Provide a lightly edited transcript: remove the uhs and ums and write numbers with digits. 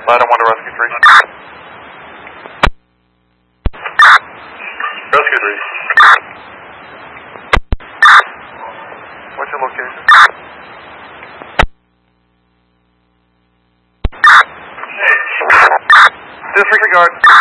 Ladder 1 to Rescue 3. Rescue 3. What's your location? Disregard.